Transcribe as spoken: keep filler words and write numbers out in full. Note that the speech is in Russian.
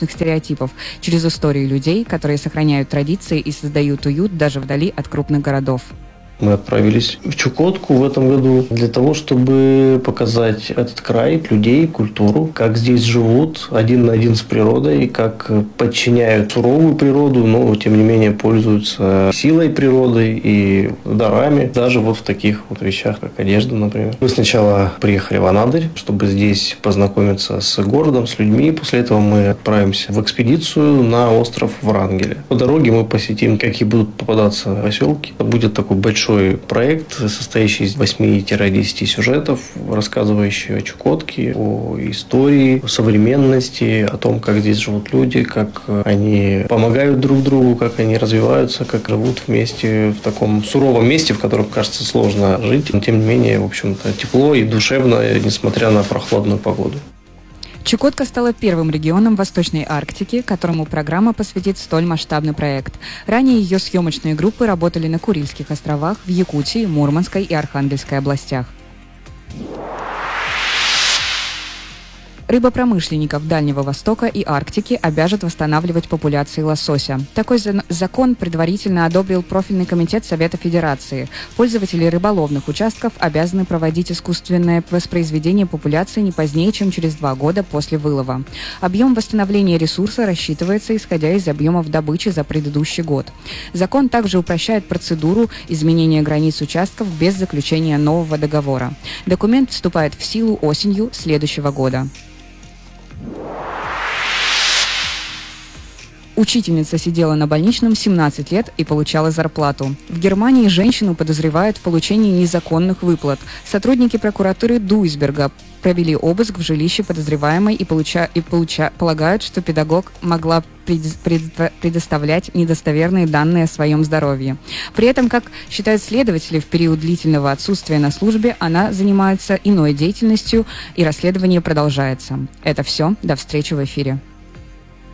различных стереотипов через истории людей, которые сохраняют традиции и создают уют даже вдали от крупных городов. Мы отправились в Чукотку в этом году для того, чтобы показать этот край, людей, культуру, как здесь живут один на один с природой, как подчиняют суровую природу, но тем не менее пользуются силой природы и дарами, даже вот в таких вот вещах, как одежда, например. Мы сначала приехали в Анадырь, чтобы здесь познакомиться с городом, с людьми. После этого мы отправимся в экспедицию на остров Врангеля. По дороге мы посетим, какие будут попадаться поселки. Будет такой большой проект, состоящий из восьми-десяти сюжетов, рассказывающий о Чукотке, о истории, о современности, о том, как здесь живут люди, как они помогают друг другу, как они развиваются, как живут вместе в таком суровом месте, в котором, кажется, сложно жить. Но, тем не менее, в общем-то, тепло и душевно, несмотря на прохладную погоду. Чукотка стала первым регионом Восточной Арктики, которому программа посвятит столь масштабный проект. Ранее ее съемочные группы работали на Курильских островах, в Якутии, Мурманской и Архангельской областях. Рыбопромышленников Дальнего Востока и Арктики обяжет восстанавливать популяции лосося. Такой закон предварительно одобрил профильный комитет Совета Федерации. Пользователи рыболовных участков обязаны проводить искусственное воспроизведение популяции не позднее, чем через два года после вылова. Объем восстановления ресурса рассчитывается, исходя из объемов добычи за предыдущий год. Закон также упрощает процедуру изменения границ участков без заключения нового договора. Документ вступает в силу осенью следующего года. Учительница сидела на больничном семнадцать лет и получала зарплату. В Германии женщину подозревают в получении незаконных выплат. Сотрудники прокуратуры Дуйсберга провели обыск в жилище подозреваемой и, получа, и получа, полагают, что педагог могла пред, пред, предоставлять недостоверные данные о своем здоровье. При этом, как считают следователи, в период длительного отсутствия на службе она занимается иной деятельностью, и расследование продолжается. Это все. До встречи в эфире.